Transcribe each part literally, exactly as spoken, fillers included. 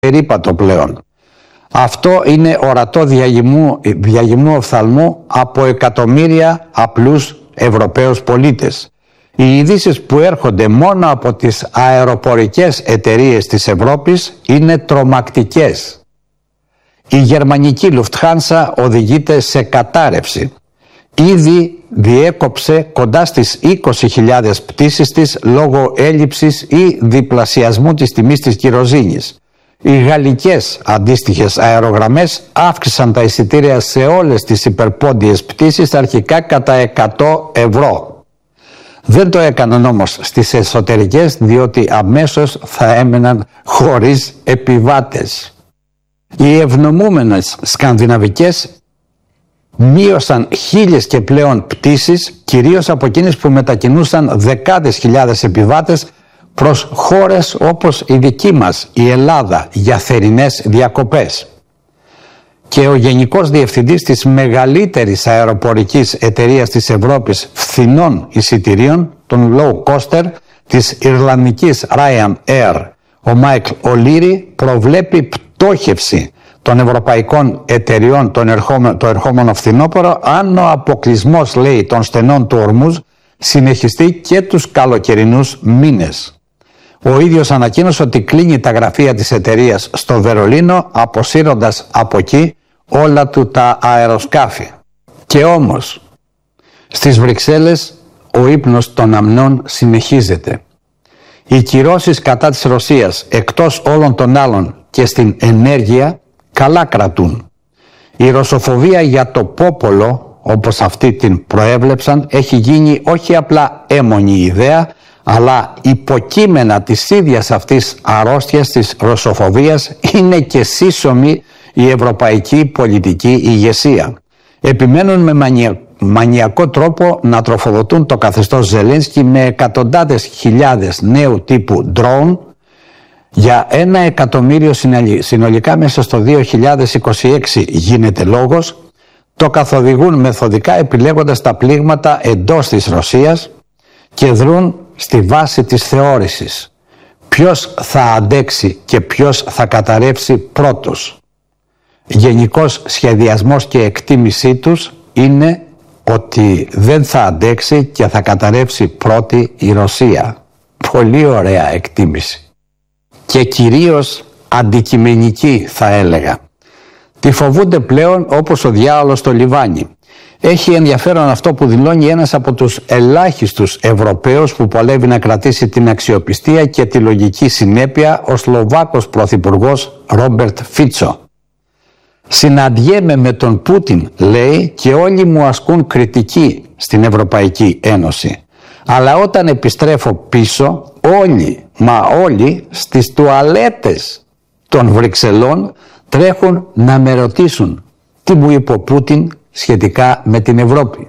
περίπατο πλέον. Αυτό είναι ορατό διαγυμνού, διαγυμνού οφθαλμού από εκατομμύρια απλούς Ευρωπαίους πολίτες. Οι ειδήσεις που έρχονται μόνο από τις αεροπορικές εταιρείες της Ευρώπης είναι τρομακτικές. Η γερμανική Lufthansa οδηγείται σε κατάρρευση. Ήδη διέκοψε κοντά στις είκοσι χιλιάδες πτήσεις της λόγω έλλειψης ή διπλασιασμού της τιμής της κυροζήνης. Οι γαλλικές αντίστοιχες αερογραμμές αύξησαν τα εισιτήρια σε όλες τις υπερπόντιες πτήσεις αρχικά κατά εκατό ευρώ. Δεν το έκαναν όμως στις εσωτερικές, διότι αμέσως θα έμεναν χωρίς επιβάτες. Οι ευνομούμενες σκανδιναβικές μείωσαν χίλιες και πλέον πτήσεις, κυρίως από εκείνες που μετακινούσαν δεκάδες χιλιάδες επιβάτες προς χώρες όπως η δική μας, η Ελλάδα, για θερινές διακοπές. Και ο Γενικός Διευθυντής της μεγαλύτερης αεροπορικής εταιρείας της Ευρώπης φθηνών εισιτηρίων, των low coster, της Ιρλανδικής Ryanair, ο Μάικλ Ολύρη, προβλέπει πτώχευση των ευρωπαϊκών εταιριών τον ερχόμενο, το ερχόμενο φθινόπωρο, αν ο αποκλεισμός, λέει, των στενών του ορμούς συνεχιστεί και τους καλοκαιρινούς μήνες. Ο ίδιος ανακοίνωσε ότι κλείνει τα γραφεία της εταιρείας στο Βερολίνο, αποσύροντας από εκεί όλα του τα αεροσκάφη. Και όμως, στις Βρυξέλλες ο ύπνος των αμνών συνεχίζεται. Οι κυρώσεις κατά της Ρωσίας, εκτός όλων των άλλων και στην ενέργεια, καλά κρατούν. Η ρωσοφοβία για το πόπολο, όπως αυτοί την προέβλεψαν, έχει γίνει όχι απλά έμμονη ιδέα, αλλά υποκείμενα της ίδιας αυτής αρρώστιας της ρωσοφοβίας είναι και σύσσωμη η ευρωπαϊκή πολιτική ηγεσία. Επιμένουν με μανια... μανιακό τρόπο να τροφοδοτούν το καθεστώς Ζελένσκι με εκατοντάδες χιλιάδες νέου τύπου drone, για ένα εκατομμύριο συνολικά μέσα στο δύο χιλιάδες είκοσι έξι γίνεται λόγος. Το καθοδηγούν μεθοδικά επιλέγοντας τα πλήγματα εντός της Ρωσίας και δρούν στη βάση της θεώρησης. Ποιος θα αντέξει και ποιος θα καταρρεύσει πρώτος. Γενικός σχεδιασμός και εκτίμησή τους είναι ότι δεν θα αντέξει και θα καταρρεύσει πρώτη η Ρωσία. Πολύ ωραία εκτίμηση. Και κυρίως αντικειμενική, θα έλεγα. Τη φοβούνται πλέον όπως ο διάολος στο λιβάνι. Έχει ενδιαφέρον αυτό που δηλώνει ένας από τους ελάχιστους Ευρωπαίους που παλεύει να κρατήσει την αξιοπιστία και τη λογική συνέπεια, ο Σλοβάκος πρωθυπουργός Ρόμπερτ Φίτσο. «Συναντιέμαι με τον Πούτιν», λέει, «και όλοι μου ασκούν κριτική στην Ευρωπαϊκή Ένωση. Αλλά όταν επιστρέφω πίσω, όλοι, μα όλοι, στις τουαλέτες των Βρυξελών τρέχουν να με ρωτήσουν τι μου είπε ο Πούτιν σχετικά με την Ευρώπη».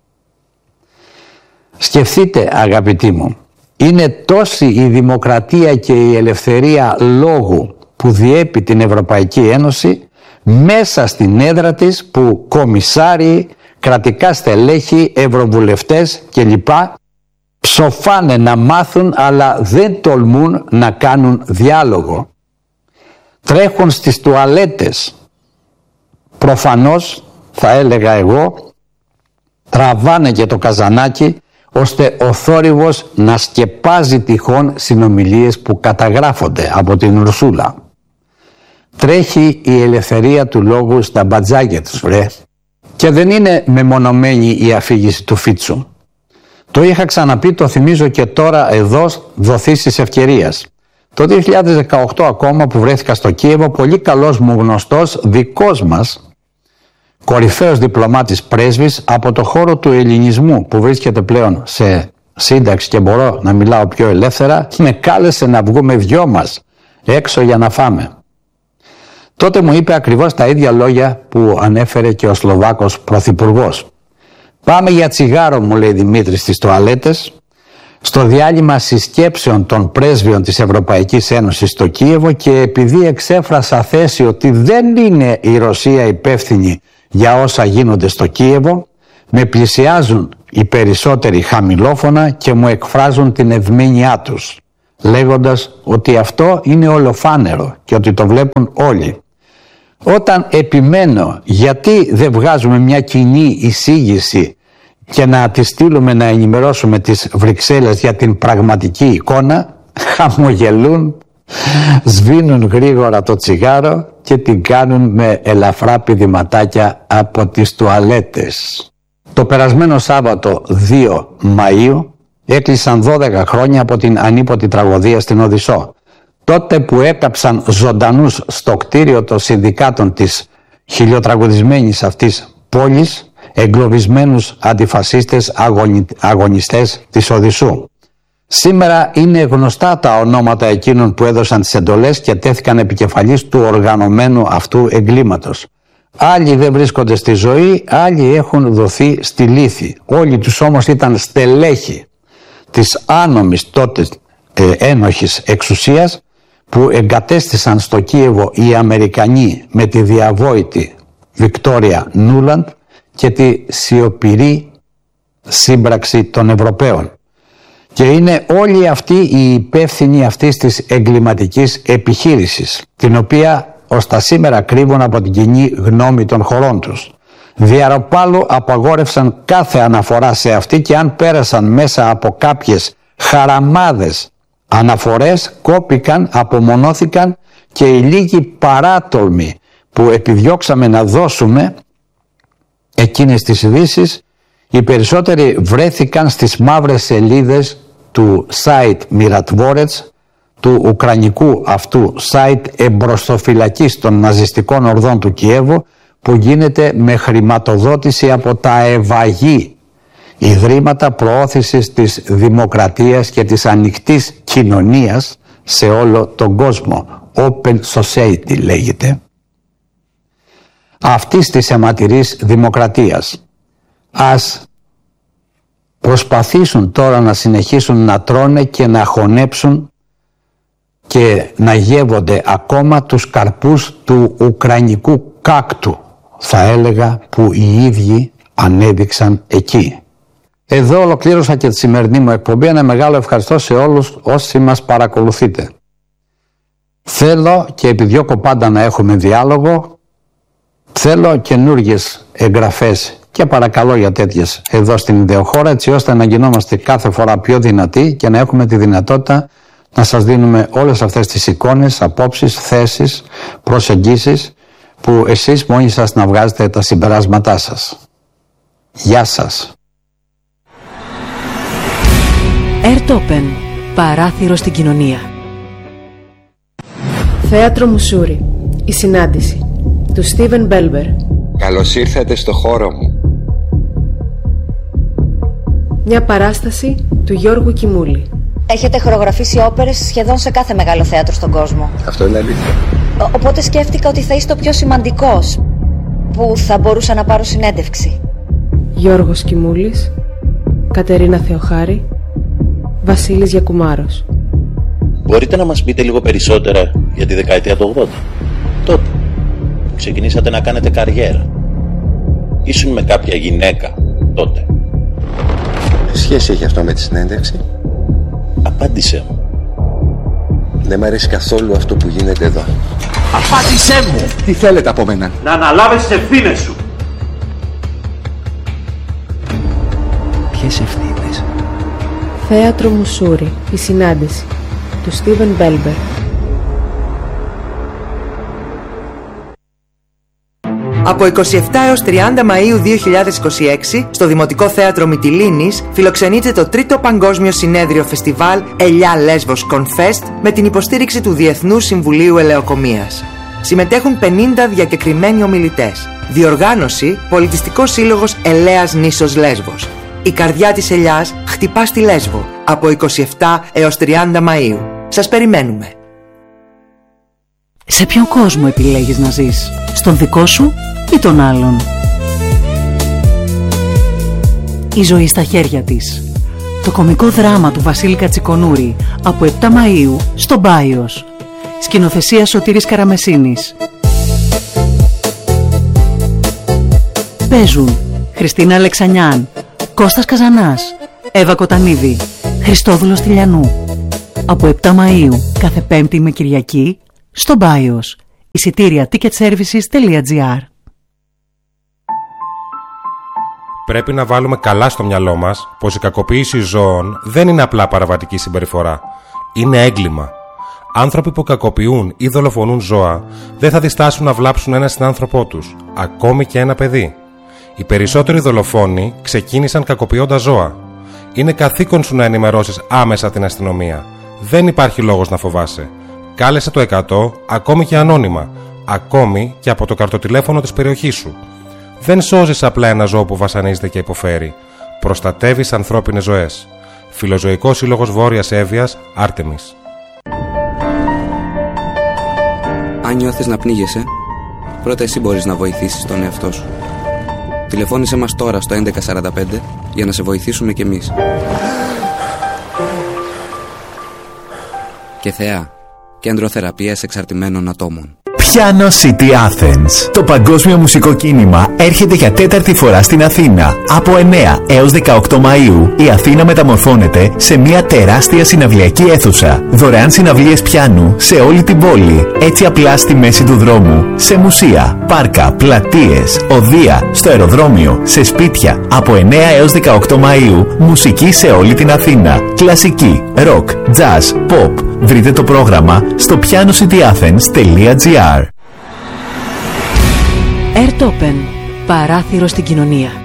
Σκεφτείτε, αγαπητοί μου, είναι τόση η δημοκρατία και η ελευθερία λόγου που διέπει την Ευρωπαϊκή Ένωση, μέσα στην έδρα της που κομισάριοι, κρατικά στελέχη, ευρωβουλευτές κλπ. Ψοφάνε να μάθουν, αλλά δεν τολμούν να κάνουν διάλογο. Τρέχουν στις τουαλέτες. Προφανώς, θα έλεγα εγώ, τραβάνε και το καζανάκι, ώστε ο θόρυβος να σκεπάζει τυχόν συνομιλίες που καταγράφονται από την Ουρσούλα. Τρέχει η ελευθερία του λόγου στα μπατζάκια τους, βρε. Και δεν είναι μεμονωμένη η αφήγηση του Φίτσου. Το είχα ξαναπεί, το θυμίζω και τώρα εδώ, δοθήσεις ευκαιρίας. Το δύο χιλιάδες δεκαοκτώ ακόμα που βρέθηκα στο Κίεβο, πολύ καλός μου γνωστός, δικός μας, κορυφαίος διπλωμάτης πρέσβης από το χώρο του ελληνισμού που βρίσκεται πλέον σε σύνταξη και μπορώ να μιλάω πιο ελεύθερα, με κάλεσε να βγούμε δυο μας έξω για να φάμε. Τότε μου είπε ακριβώς τα ίδια λόγια που ανέφερε και ο Σλοβάκος πρωθυπουργός. «Πάμε για τσιγάρο», μου λέει Δημήτρη, στις τουαλέτες. Στο διάλειμμα συσκέψεων των πρέσβειων της Ευρωπαϊκής Ένωσης στο Κίεβο, και επειδή εξέφρασα θέση ότι δεν είναι η Ρωσία υπεύθυνη για όσα γίνονται στο Κίεβο, με πλησιάζουν οι περισσότεροι χαμηλόφωνα και μου εκφράζουν την ευμήνειά τους. λέγοντας ότι αυτό είναι ολοφάνερο και ότι το βλέπουν όλοι. Όταν επιμένω γιατί δεν βγάζουμε μια κοινή εισήγηση και να τη στείλουμε να ενημερώσουμε τις Βρυξέλλες για την πραγματική εικόνα, χαμογελούν, σβήνουν γρήγορα το τσιγάρο και την κάνουν με ελαφρά πηδηματάκια από τις τουαλέτες. Το περασμένο Σάββατο δύο Μαΐου έκλεισαν δώδεκα χρόνια από την ανίποτη τραγωδία στην Οδυσσό. Τότε που έκαψαν ζωντανούς στο κτίριο των συνδικάτων της χιλιοτραγουδισμένης αυτής πόλης εγκλωβισμένους αντιφασίστες αγωνι... αγωνιστές της Οδυσσού. Σήμερα είναι γνωστά τα ονόματα εκείνων που έδωσαν τις εντολές και τέθηκαν επικεφαλής του οργανωμένου αυτού εγκλήματος. Άλλοι δεν βρίσκονται στη ζωή, άλλοι έχουν δοθεί στη λύθη. Όλοι τους όμως ήταν στελέχη της άνομης τότε ε, ένοχης εξουσίας που εγκατέστησαν στο Κίεβο οι Αμερικανοί με τη διαβόητη Βικτόρια Νούλαντ και τη σιωπηρή σύμπραξη των Ευρωπαίων. Και είναι όλοι αυτοί οι υπεύθυνοι αυτής της εγκληματικής επιχείρησης, την οποία ως τα σήμερα κρύβουν από την κοινή γνώμη των χωρών τους. Διαρροπάλου απαγόρευσαν κάθε αναφορά σε αυτή και αν πέρασαν μέσα από κάποιες χαραμάδες αναφορές κόπηκαν, απομονώθηκαν και οι λίγοι παράτολμοι που επιδιώξαμε να δώσουμε εκείνες τις ειδήσεις, οι περισσότεροι βρέθηκαν στις μαύρες σελίδες του site Miratvorets, του ουκρανικού αυτού site εμπροστοφυλακής των ναζιστικών ορδών του Κιέβου, που γίνεται με χρηματοδότηση από τα ευαγή ιδρύματα προώθησης της δημοκρατίας και της ανοιχτής κοινωνίας σε όλο τον κόσμο. Open Society λέγεται. Αυτής της αιματηρής δημοκρατίας. Ας προσπαθήσουν τώρα να συνεχίσουν να τρώνε και να χωνέψουν και να γεύονται ακόμα τους καρπούς του ουκρανικού κάκτου, θα έλεγα, που οι ίδιοι ανέδειξαν εκεί. Εδώ ολοκλήρωσα και τη σημερινή μου εκπομπή. Ένα μεγάλο ευχαριστώ σε όλους όσοι μας παρακολουθείτε. Θέλω και επιδιώκω πάντα να έχουμε διάλογο. Θέλω καινούργιες εγγραφές και παρακαλώ για τέτοιες εδώ στην Ιδεοχώρα, έτσι ώστε να γινόμαστε κάθε φορά πιο δυνατοί και να έχουμε τη δυνατότητα να σας δίνουμε όλες αυτές τις εικόνες, απόψεις, θέσεις, προσεγγίσεις που εσείς μόνοι σας να βγάζετε τα συμπεράσματά σας. Γεια σας. Ερτόπεν, παράθυρο στην κοινωνία. Θέατρο Μουσούρι, η συνάντηση του Στίβεν Μπέλμπερ. Καλώς ήρθατε στο χώρο μου. Μια παράσταση του Γιώργου Κιμούλη. Έχετε χορογραφήσει όπερες σχεδόν σε κάθε μεγάλο θέατρο στον κόσμο. Αυτό είναι αλήθεια. Ο, οπότε σκέφτηκα ότι θα είστε ο πιο σημαντικός που θα μπορούσα να πάρω συνέντευξη. Γιώργος Κιμούλης, Κατερίνα Θεοχάρη, Βασίλης Γιακουμάρος. Μπορείτε να μας πείτε λίγο περισσότερα για τη δεκαετία του ογδόντα, τότε που ξεκινήσατε να κάνετε καριέρα? Ήσουν με κάποια γυναίκα τότε? Τι σχέση έχει αυτό με τη συνέντευξη? Απάντησέ μου. Δεν μ' αρέσει καθόλου αυτό που γίνεται εδώ. Απάντησέ μου! Τι θέλετε από μένα? Να αναλάβεις τις ευθύνες σου. Ποιες ευθύνες? Θέατρο Μουσούρι, η συνάντηση του Στίβεν Μπέλμπερ. Από είκοσι επτά έως τριάντα Μαΐου δύο χιλιάδες είκοσι έξι στο Δημοτικό Θέατρο Μυτιλήνης φιλοξενείται το τρίτο Παγκόσμιο Συνέδριο Φεστιβάλ Ελιά Λέσβος Confest με την υποστήριξη του Διεθνούς Συμβουλίου Ελεοκομείας. Συμμετέχουν πενήντα διακεκριμένοι ομιλητές. Διοργάνωση Πολιτιστικός Σύλλογος Ελέας Νήσος Λέσβος. Η καρδιά της ελιάς χτυπά στη Λέσβο από είκοσι επτά έως τριάντα Μαΐου. Σας περιμένουμε. Σε ποιον κόσμο επιλέγεις να ζεις? Στον δικό σου ή τον άλλον? Η ζωή στα χέρια της. Το κωμικό δράμα του Βασίλη Κατσικονούρη από επτά Μαΐου στο Μπάιος. Σκηνοθεσία Σωτήρης Καραμεσίνης. Παίζουν Χριστίνα Αλεξανιάν, Κώστας Καζανάς, Εύα Κοτανίδη, Χριστόδουλος Τηλιανού. από επτά Μαΐου κάθε Πέμπτη με Κυριακή στο Μπάιος. Εισιτήρια ticketservices τελεία gr. Πρέπει να βάλουμε καλά στο μυαλό μας πως η κακοποίηση ζώων δεν είναι απλά παραβατική συμπεριφορά. Είναι έγκλημα. Άνθρωποι που κακοποιούν ή δολοφονούν ζώα δεν θα διστάσουν να βλάψουν ένα συνάνθρωπό τους, ακόμη και ένα παιδί. Οι περισσότεροι δολοφόνοι ξεκίνησαν κακοποιώντας ζώα. Είναι καθήκον σου να ενημερώσεις άμεσα την αστυνομία. Δεν υπάρχει λόγος να φοβάσαι. Κάλεσε το εκατό, ακόμη και ανώνυμα, ακόμη και από το καρτοτηλέφωνο της περιοχής σου. Δεν σώζεις απλά ένα ζώο που βασανίζεται και υποφέρει. Προστατεύεις ανθρώπινες ζωές. Φιλοζωικός Σύλλογος Βόρειας Εύβοιας, Άρτεμις. Αν νιώθεις να πνίγεσαι, πρώτα εσύ μπορείς να βοηθήσεις τον εαυτό σου. Τηλεφώνησέ μας τώρα στο έντεκα σαράντα πέντε για να σε βοηθήσουμε κι εμείς. Και Θεά, Κέντρο Θεραπείας Εξαρτημένων Ατόμων. Piano City Athens. Το παγκόσμιο μουσικό κίνημα έρχεται για τέταρτη φορά στην Αθήνα. Από εννέα έως δεκαοκτώ Μαΐου η Αθήνα μεταμορφώνεται σε μια τεράστια συναυλιακή αίθουσα. Δωρεάν συναυλίες πιάνου σε όλη την πόλη. Έτσι απλά στη μέση του δρόμου. Σε μουσεία, πάρκα, πλατείες, οδεία, στο αεροδρόμιο, σε σπίτια. Από εννέα έως δεκαοκτώ Μαΐου μουσική σε όλη την Αθήνα. Κλασική, rock, jazz, pop. Βρείτε το πρόγραμμα στο piano city athens τελεία gr. Airtopen. Παράθυρο στην κοινωνία.